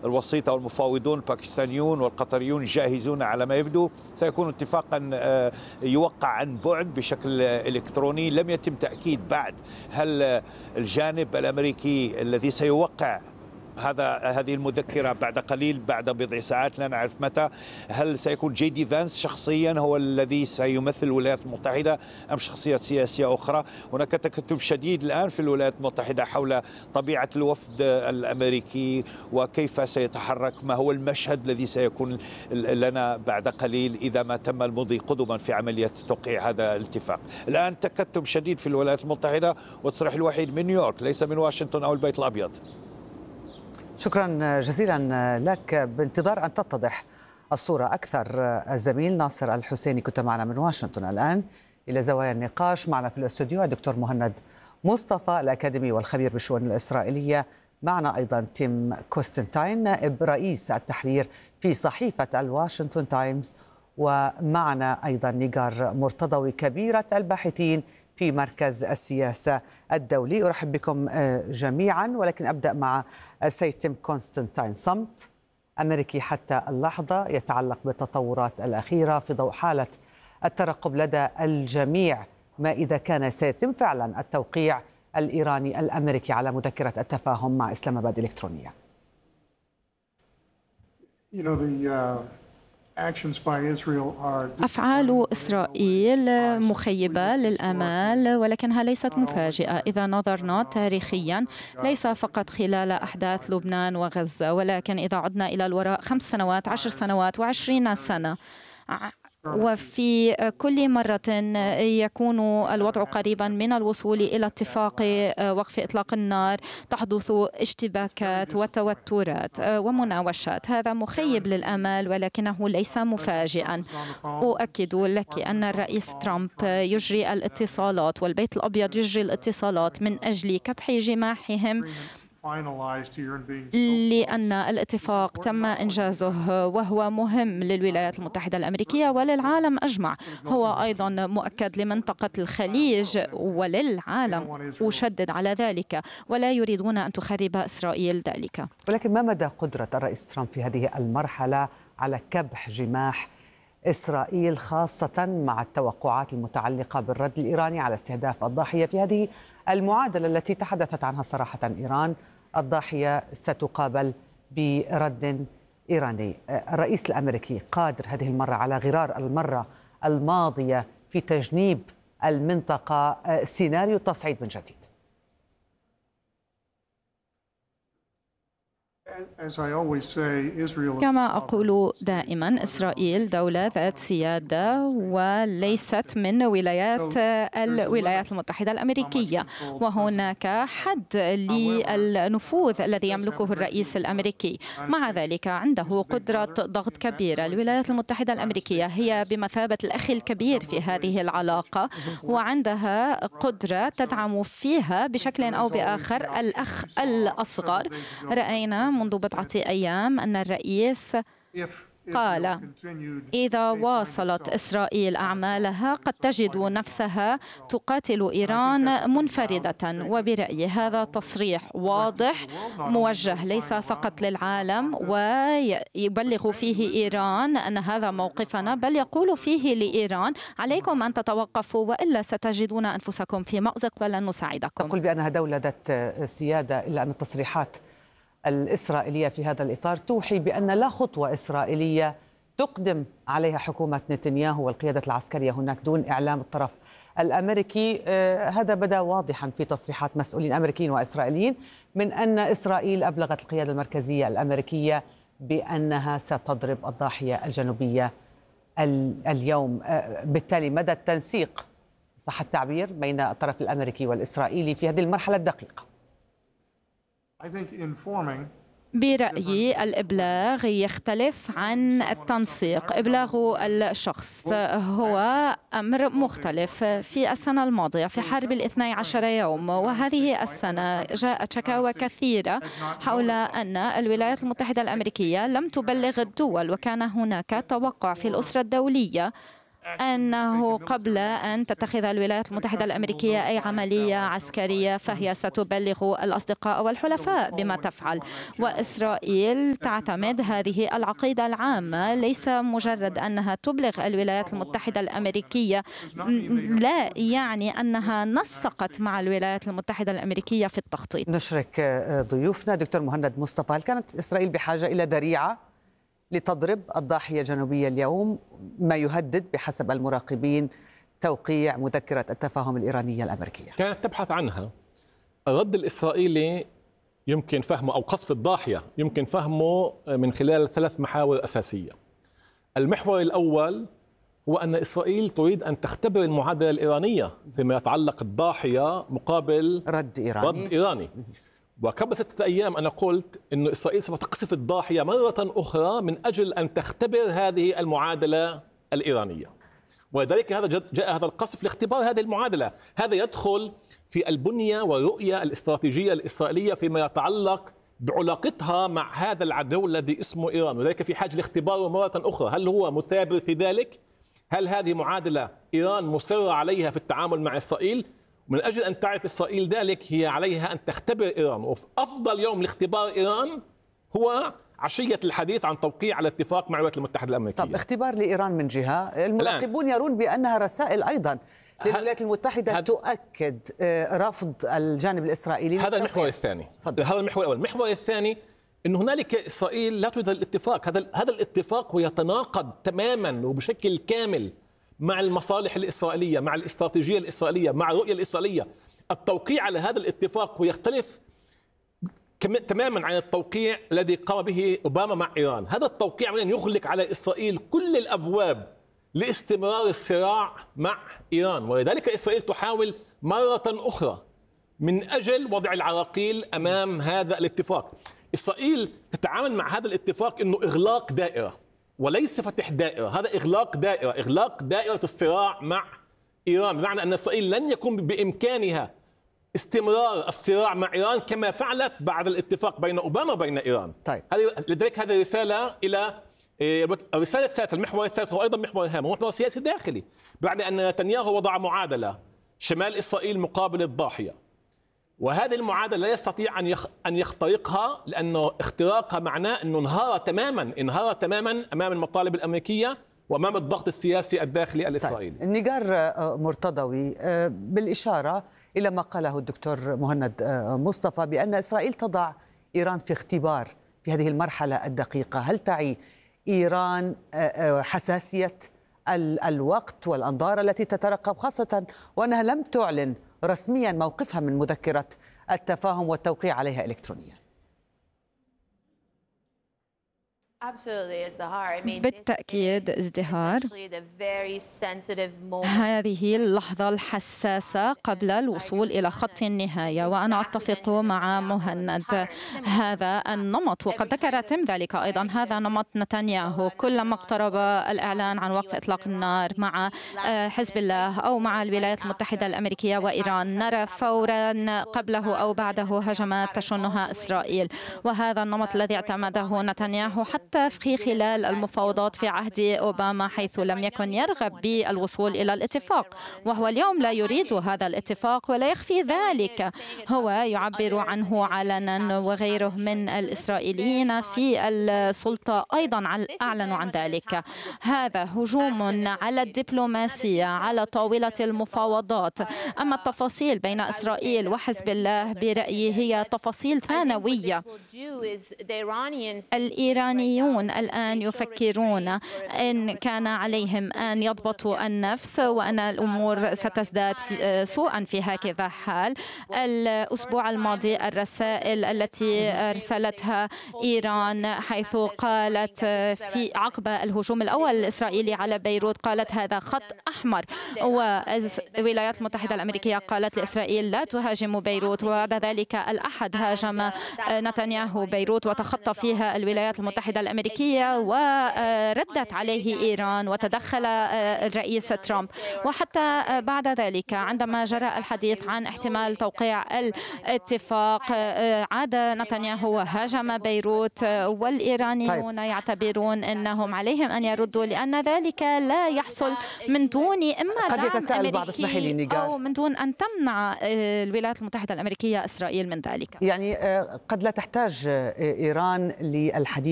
الوسيطة والمفاوضون الباكستانيون والقطريون جاهزون على ما يبدو. سيكون اتفاقا يوقع عن بعد بشكل إلكتروني. لم يتم تأكيد بعد هل الجانب الأمريكي الذي سيوقع هذه المذكرة بعد قليل، بعد بضع ساعات لا نعرف متى، هل سيكون جي دي فانس شخصيا هو الذي سيمثل الولايات المتحدة أم شخصيات سياسية أخرى؟ هناك تكتم شديد الآن في الولايات المتحدة حول طبيعة الوفد الأمريكي وكيف سيتحرك، ما هو المشهد الذي سيكون لنا بعد قليل إذا ما تم المضي قدما في عملية توقيع هذا الاتفاق. الآن تكتم شديد في الولايات المتحدة، والتصريح الوحيد من نيويورك ليس من واشنطن أو البيت الأبيض. شكرا جزيلا لك. بانتظار أن تتضح الصورة أكثر، الزميل ناصر الحسيني كنت معنا من واشنطن. الآن إلى زوايا النقاش معنا في الاستوديو الدكتور مهند مصطفى الأكاديمي والخبير بالشؤون الإسرائيلية. معنا أيضا تيم كوستنتاين نائب رئيس التحرير في صحيفة الواشنطن تايمز، ومعنا أيضا نيجار مرتضوي كبيرة الباحثين في مركز السياسة الدولي. أرحب بكم جميعا، ولكن أبدأ مع السيد تيم كونستانتين. صمت أمريكي حتى اللحظة يتعلق بالتطورات الأخيرة في ضوء حالة الترقب لدى الجميع ما إذا كان سيتم فعلا التوقيع الإيراني الأمريكي على مذكرة التفاهم مع إسلام آباد إلكترونية. أفعال إسرائيل مخيبة للآمال، ولكنها ليست مفاجئة إذا نظرنا تاريخيا، ليس فقط خلال أحداث لبنان وغزة، ولكن إذا عدنا إلى الوراء 5 سنوات 10 سنوات و20 سنة، وفي كل مرة يكون الوضع قريبا من الوصول إلى اتفاق وقف إطلاق النار تحدث اشتباكات وتوترات ومناوشات. هذا مخيب للآمال ولكنه ليس مفاجئا. أؤكد لك أن الرئيس ترامب يجري الاتصالات والبيت الأبيض يجري الاتصالات من أجل كبح جماحهم، لأن الاتفاق تم إنجازه وهو مهم للولايات المتحدة الأمريكية وللعالم أجمع. هو أيضا مؤكد لمنطقة الخليج وللعالم، أشدد على ذلك، ولا يريدون أن تخرب إسرائيل ذلك. ولكن ما مدى قدرة الرئيس ترامب في هذه المرحلة على كبح جماح إسرائيل، خاصة مع التوقعات المتعلقة بالرد الإيراني على استهداف الضاحية في هذه المعادلة التي تحدثت عنها صراحة إيران؟ الضاحية ستقابل برد إيراني. الرئيس الأمريكي قادر هذه المرة على غرار المرة الماضية في تجنيب المنطقة سيناريو التصعيد من جديد؟ كما أقول دائما، إسرائيل دولة ذات سيادة وليست من الولايات المتحدة الأمريكية، وهناك حد للنفوذ الذي يملكه الرئيس الأمريكي. مع ذلك عنده قدرة ضغط كبيرة. الولايات المتحدة الأمريكية هي بمثابة الأخ الكبير في هذه العلاقة، وعندها قدرة تدعم فيها بشكل أو بآخر الأخ الأصغر. رأينا منذ بضعة أيام أن الرئيس قال إذا واصلت إسرائيل أعمالها قد تجد نفسها تقاتل إيران منفردة. وبرأيي هذا تصريح واضح موجه ليس فقط للعالم ويبلغ فيه إيران أن هذا موقفنا، بل يقول فيه لإيران عليكم أن تتوقفوا وإلا ستجدون أنفسكم في مأزق ولن نساعدكم. تقول بأنها دولة ذات سيادة، إلا أن التصريحات الإسرائيلية في هذا الإطار توحي بأن لا خطوة إسرائيلية تقدم عليها حكومة نتنياهو والقيادة العسكرية هناك دون إعلام الطرف الأمريكي. هذا بدا واضحا في تصريحات مسؤولين أمريكيين وإسرائيليين من أن إسرائيل أبلغت القيادة المركزية الأمريكية بأنها ستضرب الضاحية الجنوبية اليوم. بالتالي مدى التنسيق، صح التعبير، بين الطرف الأمريكي والإسرائيلي في هذه المرحلة الدقيقة؟ برأيي الإبلاغ يختلف عن التنسيق. إبلاغ الشخص هو أمر مختلف. في السنة الماضية في حرب 12 يوم وهذه السنة جاءت شكاوى كثيرة حول أن الولايات المتحدة الأمريكية لم تبلغ الدول، وكان هناك توقع في الأسرة الدولية أنه قبل أن تتخذ الولايات المتحدة الأمريكية أي عملية عسكرية فهي ستبلغ الأصدقاء والحلفاء بما تفعل. وإسرائيل تعتمد هذه العقيدة العامة، ليس مجرد أنها تبلغ الولايات المتحدة الأمريكية لا يعني أنها نسقت مع الولايات المتحدة الأمريكية في التخطيط. نشرك ضيوفنا. دكتور مهند مصطفى، هل كانت إسرائيل بحاجة إلى ذريعة لتضرب الضاحية الجنوبية اليوم، ما يهدد بحسب المراقبين توقيع مذكرة التفاهم الإيرانية الأمريكية؟ كانت تبحث عنها. الرد الإسرائيلي يمكن فهمه، أو قصف الضاحية يمكن فهمه من خلال 3 محاور أساسية. المحور الأول هو أن إسرائيل تريد أن تختبر المعادلة الإيرانية فيما يتعلق الضاحية مقابل رد إيراني. وقبل 6 أيام أنا قلت أن إسرائيل سوف تقصف الضاحية مرة أخرى من أجل أن تختبر هذه المعادلة الإيرانية، ولذلك جاء هذا القصف لاختبار هذه المعادلة. هذا يدخل في البنية والرؤية الاستراتيجية الإسرائيلية فيما يتعلق بعلاقتها مع هذا العدو الذي اسمه إيران، ولذلك في حاجة لاختباره مرة أخرى. هل هو مثابر في ذلك؟ هل هذه معادلة إيران مصرة عليها في التعامل مع إسرائيل؟ من أجل أن تعرف إسرائيل ذلك هي عليها أن تختبر إيران، وأفضل يوم لاختبار إيران هو عشية الحديث عن توقيع على اتفاق مع الولايات المتحدة الأمريكية. طب اختبار لإيران من جهة، المراقبون يرون بأنها رسائل أيضا للولايات المتحدة تؤكد رفض الجانب الإسرائيلي. هذا المحور الثاني. هذا المحور الأول. المحور الثاني أن هنالك إسرائيل لا تريد الاتفاق. هذا الاتفاق يتناقض تماما وبشكل كامل مع المصالح الإسرائيلية، مع الاستراتيجية الإسرائيلية، مع الرؤية الإسرائيلية. التوقيع على هذا الاتفاق يختلف تماما عن التوقيع الذي قام به أوباما مع إيران. هذا التوقيع يغلق على إسرائيل كل الأبواب لاستمرار الصراع مع إيران، ولذلك إسرائيل تحاول مرة أخرى من أجل وضع العراقيل أمام هذا الاتفاق. إسرائيل تتعامل مع هذا الاتفاق أنه إغلاق دائرة وليس فتح دائرة. هذا إغلاق دائرة الصراع مع إيران، بمعنى أن إسرائيل لن يكون بإمكانها استمرار الصراع مع إيران كما فعلت بعد الاتفاق بين أوباما وبين إيران. طيب. لذلك هذه رسالة إلى الرسالة الثالثة. المحور الثالث هو أيضا محور هام، محور سياسي داخلي، بعد أن نتنياهو وضع معادلة شمال إسرائيل مقابل الضاحية، وهذه المعادلة لا يستطيع أن يخترقها، لأنه اختراقها معناه أنه انهار تماما أمام المطالب الأمريكية وأمام الضغط السياسي الداخلي الإسرائيلي. طيب. النجار مرتضوي، بالإشارة إلى ما قاله الدكتور مهند مصطفى بأن إسرائيل تضع إيران في اختبار في هذه المرحلة الدقيقة، هل تعي إيران حساسية الوقت والأنظار التي تترقب، خاصة وأنها لم تعلن رسميا موقفها من مذكرة التفاهم والتوقيع عليها إلكترونيا؟ بالتأكيد ازدهار. هذه اللحظة الحساسة قبل الوصول إلى خط النهاية، وأنا أتفق مع مهند. هذا النمط، وقد ذكر تم ذلك أيضا، هذا نمط نتنياهو. كلما اقترب الإعلان عن وقف إطلاق النار مع حزب الله أو مع الولايات المتحدة الأمريكية وإيران، نرى فورا قبله أو بعده هجمات تشنها إسرائيل. وهذا النمط الذي اعتمده نتنياهو حتى في خلال المفاوضات في عهد أوباما، حيث لم يكن يرغب بالوصول إلى الاتفاق، وهو اليوم لا يريد هذا الاتفاق ولا يخفي ذلك. هو يعبر عنه علنا، وغيره من الإسرائيليين في السلطة أيضا أعلنوا عن ذلك. هذا هجوم على الدبلوماسية، على طاولة المفاوضات. أما التفاصيل بين إسرائيل وحزب الله برأيي هي تفاصيل ثانوية. الإيرانيون الآن يفكرون إن كان عليهم أن يضبطوا النفس، وأن الأمور ستزداد سوءا في هكذا حال. الأسبوع الماضي الرسائل التي أرسلتها إيران، حيث قالت في عقب الهجوم الأول الإسرائيلي على بيروت، قالت هذا خط أحمر، والولايات المتحدة الأمريكية قالت لإسرائيل لا تهاجم بيروت. وبعد ذلك الأحد هاجم نتنياهو بيروت وتخطى فيها الولايات المتحدة الأمريكية وردت عليه إيران وتدخل الرئيس ترامب. وحتى بعد ذلك عندما جرى الحديث عن احتمال توقيع الاتفاق عاد نتنياهو وهاجم بيروت، والإيرانيون يعتبرون أنهم عليهم أن يردوا لأن ذلك لا يحصل من دون إما قد يتساءل بعض، اسمحي لي نيغار، أو من دون أن تمنع الولايات المتحدة الأمريكية إسرائيل من ذلك. يعني قد لا تحتاج إيران للحديث